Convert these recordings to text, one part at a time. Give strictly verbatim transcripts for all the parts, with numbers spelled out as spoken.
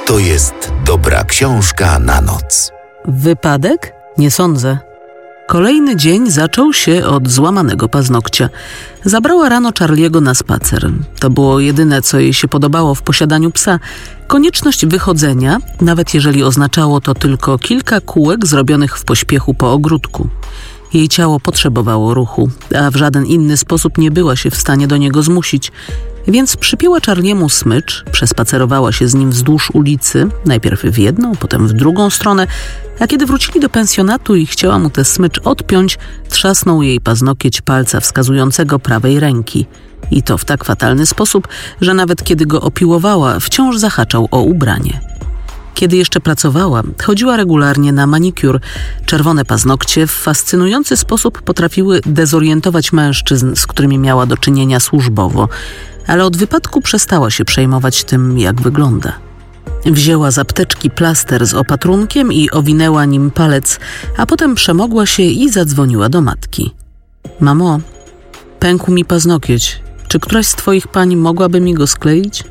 to jest dobra książka na noc. Wypadek? Nie sądzę. Kolejny dzień zaczął się od złamanego paznokcia. Zabrała rano Charlie'ego na spacer. To było jedyne, co jej się podobało w posiadaniu psa. Konieczność wychodzenia, nawet jeżeli oznaczało to tylko kilka kółek zrobionych w pośpiechu po ogródku. Jej ciało potrzebowało ruchu, a w żaden inny sposób nie była się w stanie do niego zmusić. Więc przypięła Charliemu smycz, przespacerowała się z nim wzdłuż ulicy, najpierw w jedną, potem w drugą stronę, a kiedy wrócili do pensjonatu i chciała mu tę smycz odpiąć, trzasnął jej paznokieć palca wskazującego prawej ręki. I to w tak fatalny sposób, że nawet kiedy go opiłowała, wciąż zahaczał o ubranie. Kiedy jeszcze pracowała, chodziła regularnie na manikur. Czerwone paznokcie w fascynujący sposób potrafiły dezorientować mężczyzn, z którymi miała do czynienia służbowo, ale od wypadku przestała się przejmować tym, jak wygląda. Wzięła z apteczki plaster z opatrunkiem i owinęła nim palec, a potem przemogła się i zadzwoniła do matki. Mamo, pękł mi paznokieć. Czy któraś z twoich pań mogłaby mi go skleić?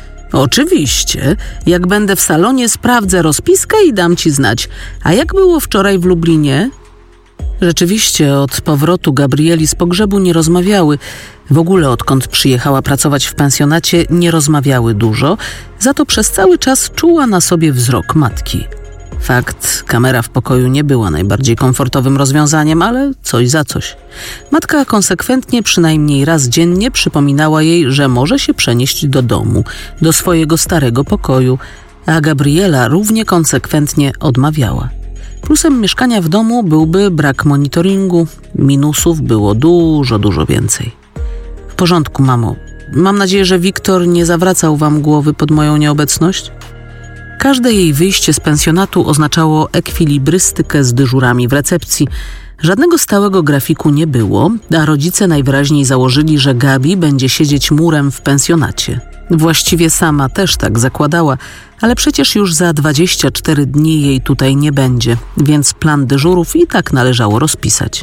Oczywiście. Jak będę w salonie, sprawdzę rozpiskę i dam ci znać. A jak było wczoraj w Lublinie? Rzeczywiście, od powrotu Gabrieli z pogrzebu nie rozmawiały. W ogóle odkąd przyjechała pracować w pensjonacie, nie rozmawiały dużo, za to przez cały czas czuła na sobie wzrok matki. Fakt, kamera w pokoju nie była najbardziej komfortowym rozwiązaniem, ale coś za coś. Matka konsekwentnie przynajmniej raz dziennie przypominała jej, że może się przenieść do domu, do swojego starego pokoju, a Gabriela równie konsekwentnie odmawiała. Plusem mieszkania w domu byłby brak monitoringu, minusów było dużo, dużo więcej. W porządku, mamo. Mam nadzieję, że Wiktor nie zawracał wam głowy pod moją nieobecność? Każde jej wyjście z pensjonatu oznaczało ekwilibrystykę z dyżurami w recepcji. Żadnego stałego grafiku nie było, a rodzice najwyraźniej założyli, że Gabi będzie siedzieć murem w pensjonacie. Właściwie sama też tak zakładała, ale przecież już za dwadzieścia cztery dni jej tutaj nie będzie, więc plan dyżurów i tak należało rozpisać.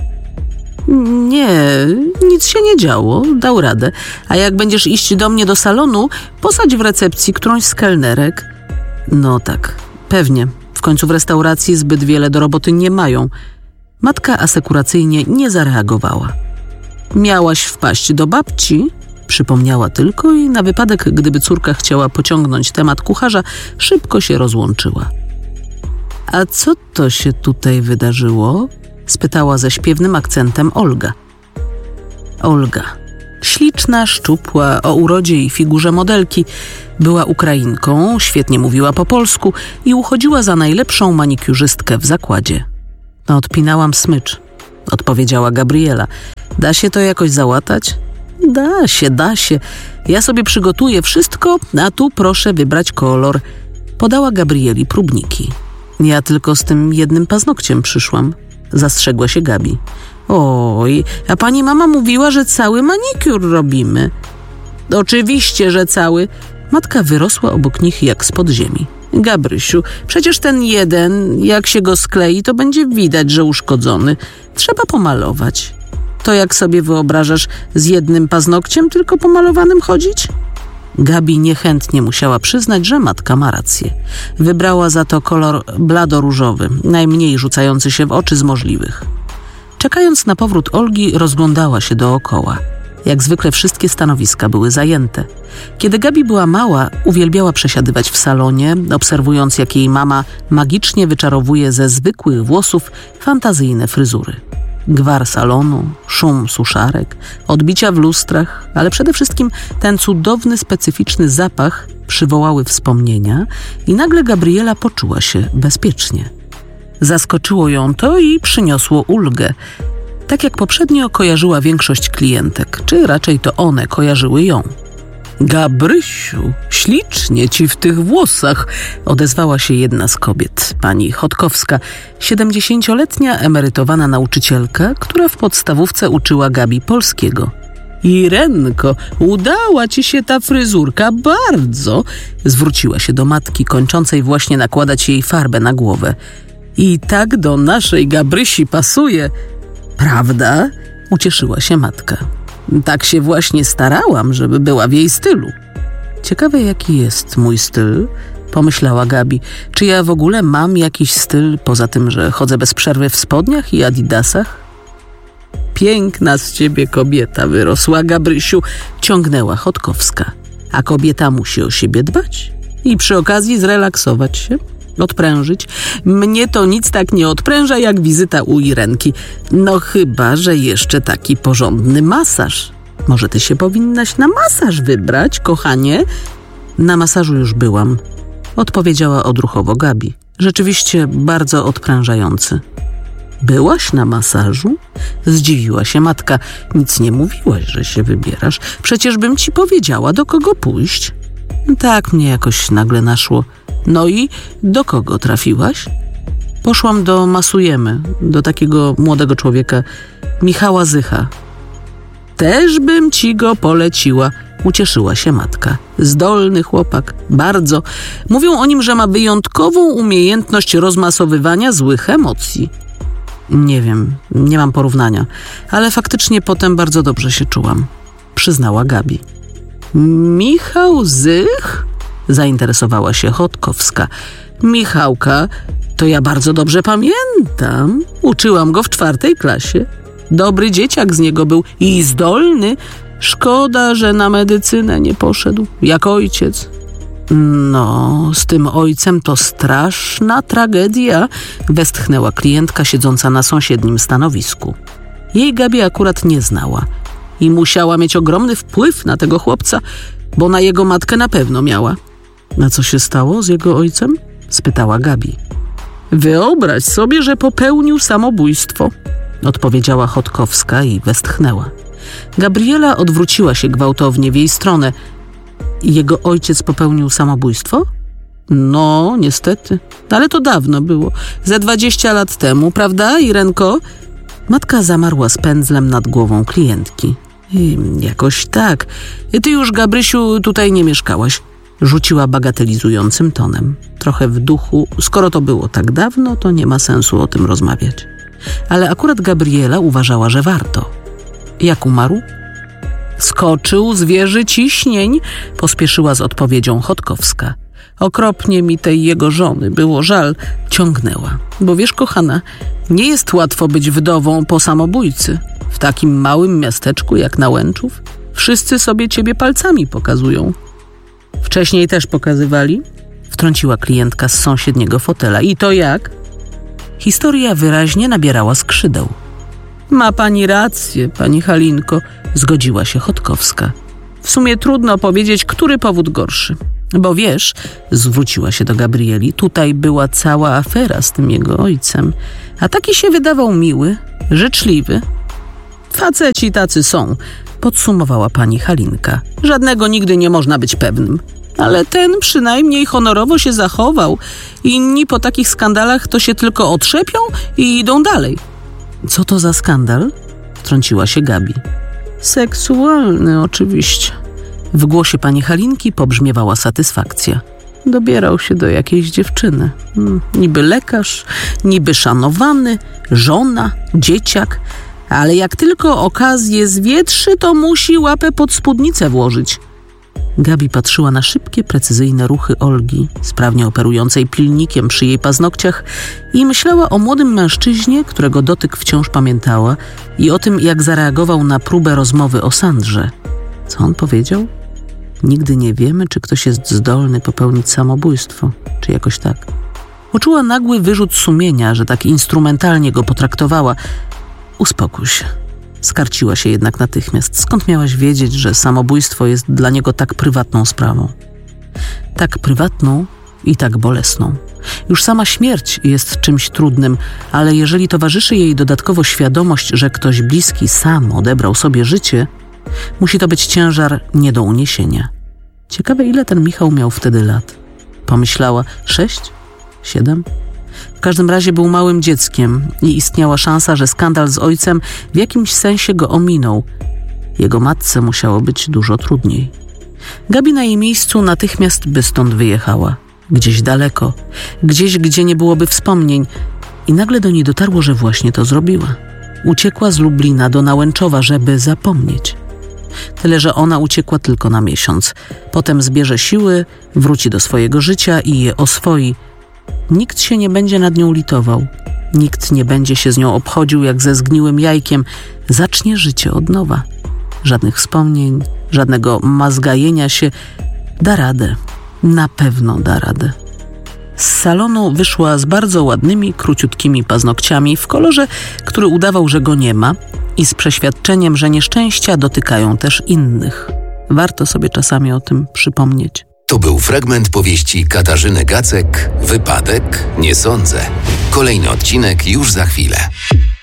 Nie, nic się nie działo, dał radę. A jak będziesz iść do mnie do salonu, posadź w recepcji którąś z kelnerek. No tak, pewnie. W końcu w restauracji zbyt wiele do roboty nie mają. Matka asekuracyjnie nie zareagowała. Miałaś wpaść do babci? Przypomniała tylko i na wypadek, gdyby córka chciała pociągnąć temat kucharza, szybko się rozłączyła. A co to się tutaj wydarzyło? Spytała ze śpiewnym akcentem Olga. Olga. Śliczna, szczupła, o urodzie i figurze modelki. Była Ukrainką, świetnie mówiła po polsku i uchodziła za najlepszą manikurzystkę w zakładzie. No, odpinałam smycz, odpowiedziała Gabriela. Da się to jakoś załatać? Da się, da się. Ja sobie przygotuję wszystko, a tu proszę wybrać kolor. Podała Gabrieli próbniki. Ja tylko z tym jednym paznokciem przyszłam. Zastrzegła się Gabi. Oj, a pani mama mówiła, że cały manikur robimy. Oczywiście, że cały. Matka wyrosła obok nich jak spod ziemi. Gabrysiu, przecież ten jeden, jak się go sklei, to będzie widać, że uszkodzony. Trzeba pomalować. To jak sobie wyobrażasz, z jednym paznokciem tylko pomalowanym chodzić? Gabi niechętnie musiała przyznać, że matka ma rację. Wybrała za to kolor bladoróżowy, najmniej rzucający się w oczy z możliwych. Czekając na powrót Olgi, rozglądała się dookoła. Jak zwykle wszystkie stanowiska były zajęte. Kiedy Gabi była mała, uwielbiała przesiadywać w salonie, obserwując, jak jej mama magicznie wyczarowuje ze zwykłych włosów fantazyjne fryzury. Gwar salonu, szum suszarek, odbicia w lustrach, ale przede wszystkim ten cudowny, specyficzny zapach przywołały wspomnienia i nagle Gabriela poczuła się bezpiecznie. Zaskoczyło ją to i przyniosło ulgę. Tak jak poprzednio kojarzyła większość klientek, czy raczej to one kojarzyły ją. Gabrysiu, ślicznie ci w tych włosach, odezwała się jedna z kobiet, pani Chodkowska, siedemdziesięcioletnia emerytowana nauczycielka, która w podstawówce uczyła Gabi polskiego. Irenko, udała ci się ta fryzurka bardzo, zwróciła się do matki kończącej właśnie nakładać jej farbę na głowę. I tak do naszej Gabrysi pasuje. Prawda? Ucieszyła się matka. Tak się właśnie starałam, żeby była w jej stylu. Ciekawe, jaki jest mój styl, Pomyślała Gabi. Czy ja w ogóle mam jakiś styl, poza tym, że chodzę bez przerwy w spodniach i adidasach? Piękna z ciebie kobieta wyrosła, Gabrysiu, ciągnęła Chodkowska. A kobieta musi o siebie dbać i przy okazji zrelaksować się, odprężyć. Mnie to nic tak nie odpręża jak wizyta u Irenki. No chyba, że jeszcze taki porządny masaż. Może ty się powinnaś na masaż wybrać, kochanie? Na masażu już byłam, odpowiedziała odruchowo Gabi. Rzeczywiście bardzo odprężający. Byłaś na masażu? Zdziwiła się matka. Nic nie mówiłaś, że się wybierasz. Przecież bym ci powiedziała, do kogo pójść. Tak mnie jakoś nagle naszło. No i do kogo trafiłaś? Poszłam do Masujemy, do takiego młodego człowieka, Michała Zycha. Też bym ci go poleciła, ucieszyła się matka. Zdolny chłopak, bardzo. Mówią o nim, że ma wyjątkową umiejętność rozmasowywania złych emocji. Nie wiem, nie mam porównania, ale faktycznie potem bardzo dobrze się czułam, przyznała Gabi. Michał Zych? Zainteresowała się Chodkowska. Michałka, to ja bardzo dobrze pamiętam. Uczyłam go w czwartej klasie. Dobry dzieciak z niego był i zdolny. Szkoda, że na medycynę nie poszedł, jak ojciec. No, z tym ojcem to straszna tragedia, westchnęła klientka siedząca na sąsiednim stanowisku. Jej Gabi akurat nie znała i musiała mieć ogromny wpływ na tego chłopca, bo na jego matkę na pewno miała. A co się stało z jego ojcem? Spytała Gabi. Wyobraź sobie, że popełnił samobójstwo, odpowiedziała Chodkowska i westchnęła. Gabriela odwróciła się gwałtownie w jej stronę. Jego ojciec popełnił samobójstwo? No, niestety. Ale to dawno było. Ze dwadzieścia lat temu, prawda, Irenko? Matka zamarła z pędzlem nad głową klientki. I jakoś tak. Ty już, Gabrysiu, tutaj nie mieszkałaś. Rzuciła bagatelizującym tonem. Trochę w duchu. Skoro to było tak dawno, to nie ma sensu o tym rozmawiać. Ale akurat Gabriela uważała, że warto. Jak umarł? Skoczył z wieży ciśnień, pospieszyła z odpowiedzią Chodkowska. Okropnie mi tej jego żony było żal, ciągnęła. Bo wiesz, kochana, nie jest łatwo być wdową po samobójcy. W takim małym miasteczku jak Nałęczów wszyscy sobie ciebie palcami pokazują. Wcześniej też pokazywali? Wtrąciła klientka z sąsiedniego fotela. I to jak? Historia wyraźnie nabierała skrzydeł. Ma pani rację, pani Halinko, zgodziła się Chodkowska. W sumie trudno powiedzieć, który powód gorszy. Bo wiesz, zwróciła się do Gabrieli, tutaj była cała afera z tym jego ojcem. A taki się wydawał miły, życzliwy. Faceci tacy są, podsumowała pani Halinka. Żadnego nigdy nie można być pewnym. Ale ten przynajmniej honorowo się zachował. Inni po takich skandalach to się tylko otrzepią i idą dalej. Co to za skandal? Wtrąciła się Gabi. Seksualny oczywiście. W głosie pani Halinki pobrzmiewała satysfakcja. Dobierał się do jakiejś dziewczyny. Hmm, niby lekarz, niby szanowany, żona, dzieciak. Ale jak tylko okazję zwietrzy, to musi łapę pod spódnicę włożyć. Gabi patrzyła na szybkie, precyzyjne ruchy Olgi, sprawnie operującej pilnikiem przy jej paznokciach i myślała o młodym mężczyźnie, którego dotyk wciąż pamiętała i o tym, jak zareagował na próbę rozmowy o Sandrze. Co on powiedział? Nigdy nie wiemy, czy ktoś jest zdolny popełnić samobójstwo, czy jakoś tak. Poczuła nagły wyrzut sumienia, że tak instrumentalnie go potraktowała. Uspokój się. Skarciła się jednak natychmiast. Skąd miałaś wiedzieć, że samobójstwo jest dla niego tak prywatną sprawą? Tak prywatną i tak bolesną. Już sama śmierć jest czymś trudnym, ale jeżeli towarzyszy jej dodatkowo świadomość, że ktoś bliski sam odebrał sobie życie, musi to być ciężar nie do uniesienia. Ciekawe, ile ten Michał miał wtedy lat. Pomyślała, sześć? Siedem? W każdym razie był małym dzieckiem i istniała szansa, że skandal z ojcem w jakimś sensie go ominął. Jego matce musiało być dużo trudniej. Gabi na jej miejscu natychmiast by stąd wyjechała. Gdzieś daleko, gdzieś, gdzie nie byłoby wspomnień. I nagle do niej dotarło, że właśnie to zrobiła. Uciekła z Lublina do Nałęczowa, żeby zapomnieć. tyle że ona uciekła tylko na miesiąc. Potem zbierze siły, wróci do swojego życia i je oswoi. Nikt się nie będzie nad nią litował. Nikt nie będzie się z nią obchodził jak ze zgniłym jajkiem. Zacznie życie od nowa. Żadnych wspomnień, żadnego mazgajenia się. Da radę. Na pewno da radę. Z salonu wyszła z bardzo ładnymi, króciutkimi paznokciami w kolorze, który udawał, że go nie ma, i z przeświadczeniem, że nieszczęścia dotykają też innych. Warto sobie czasami o tym przypomnieć. To był fragment powieści Katarzyny Gacek, Wypadek? Nie sądzę. Kolejny odcinek już za chwilę.